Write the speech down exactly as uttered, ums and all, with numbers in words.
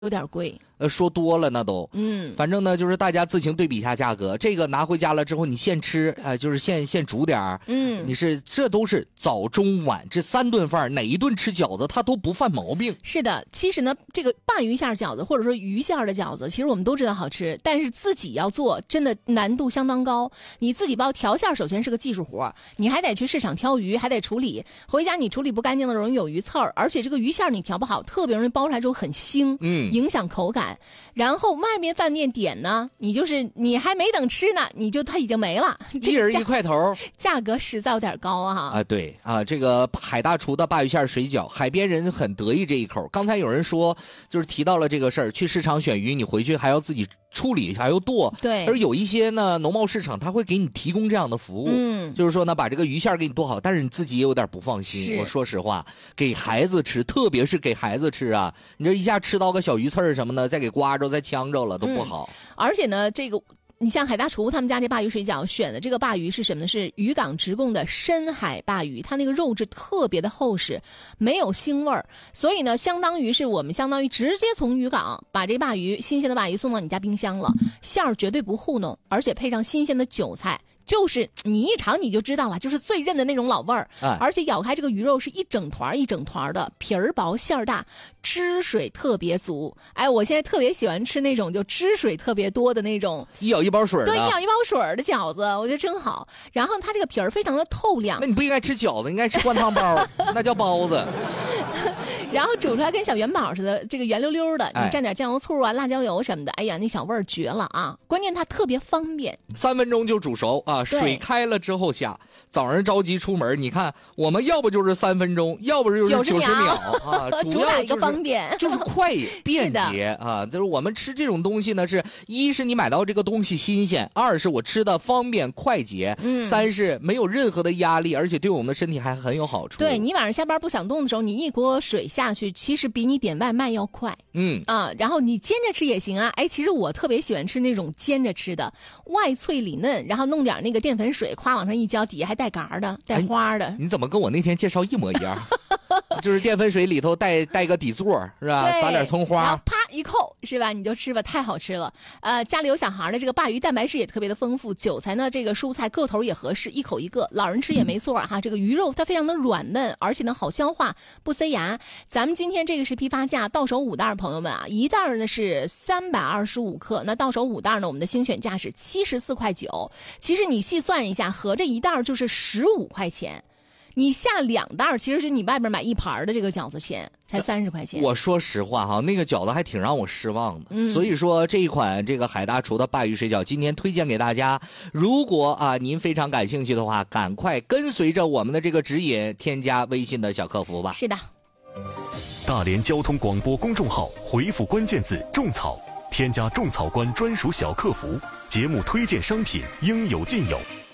有点贵。 呃，说多了那都， 嗯， 反正呢，就是大家自行对比一下价格。这个拿回家了之后，你现吃，呃，就是现现煮点儿， 嗯， 你是这都是早中晚这三顿饭，哪一顿吃饺子它都不犯毛病。 是的，其实呢，这个鲅鱼馅饺子或者说鱼馅的饺子，其实我们都知道好吃，但是自己要做真的难度相当高。你自己包调馅，首先是个技术活，你还得去市场挑鱼，还得处理，回家你处理不干净的容易有鱼刺儿，而且这个鱼馅你调不好，特别容易包出来之后很腥， 嗯， 影响口感。然后外面饭店点呢，你就是你还没等吃呢，你就它已经没了， 一人一块头， 价格实在有点高啊！ 啊，对啊，这个海大厨的鲅鱼馅水饺，海边人很得意这一口。刚才有人说，就是提到了这个事儿，去市场选鱼，你回去还要自己处理，还要剁。 对， 而有一些呢，农贸市场他会给你提供这样的服务， 嗯， 就是说呢，把这个鱼馅给你剁好，但是你自己也有点不放心。我说实话，给孩子吃，特别是给孩子吃啊，你这一下吃到个小鱼刺儿什么的，再给刮着、再呛着了都不好。 嗯、而且呢，这个。你像海大厨他们家这鲅鱼水饺选的这个鲅鱼是什么呢？是渔港直供的深海鲅鱼，它那个肉质特别的厚实，没有腥味儿，所以呢，相当于是我们相当于直接从渔港把这鲅鱼新鲜的鲅鱼送到你家冰箱了，馅儿绝对不糊弄，而且配上新鲜的韭菜。就是你一尝你就知道了，就是最韧的那种老味儿、哎，而且咬开这个鱼肉是一整团一整团的，皮儿薄馅儿大，汁水特别足。哎，我现在特别喜欢吃那种就汁水特别多的那种， 一咬一包水的， 对，一咬一包水的饺子，我觉得真好。然后它这个皮儿非常的透亮， 那你不应该吃饺子，应该吃灌汤包，那叫包子。 然后煮出来跟小元宝似的，这个圆溜溜的，你蘸点酱油醋啊、辣椒油什么的，哎呀，那小味儿绝了啊！关键它特别方便， 三分钟就煮熟啊，水开了之后下。早上着急出门，你看我们要不就是三分钟，要不就是九十秒啊，主要、就是、 主打一个方便， 就是快便捷啊。就是我们吃这种东西呢，是一是你买到这个东西新鲜，二是我吃的方便快捷，嗯，三是没有任何的压力，而且对我们的身体还很有好处。 对，你晚上下班不想动的时候，你一锅水下去，其实比你点外卖要快。 嗯啊，然后你煎着吃也行啊。哎，其实我特别喜欢吃那种煎着吃的，外脆里嫩，然后弄点那个淀粉水，夸往上一浇，底下还带嘎的、带花的。 哎、你怎么跟我那天介绍一模一样？就是淀粉水里头带带个底座是吧？撒点葱花， 然后啪一扣是吧？你就吃吧，太好吃了。呃，家里有小孩的这个鲅鱼蛋白质也特别的丰富，韭菜呢这个蔬菜个头也合适，一口一个，老人吃也没错哈。这个鱼肉它非常的软嫩，而且呢好消化，不塞牙。咱们今天这个是批发价，到手五袋，朋友们啊，一袋呢是三百二十五克，那到手五袋呢，我们的精选价是七十四块九。其实你细算一下，合着一袋就是十五块钱。你下两袋，其实是你外边买一盘的这个饺子钱，才三十块钱。 我说实话哈，那个饺子还挺让我失望的。嗯、所以说这一款这个海大厨的鲅鱼水饺，今天推荐给大家。如果啊您非常感兴趣的话，赶快跟随着我们的这个指引，添加微信的小客服吧。 是的。 大连交通广播公众号回复关键字种草，添加种草官专属小客服，节目推荐商品应有尽有。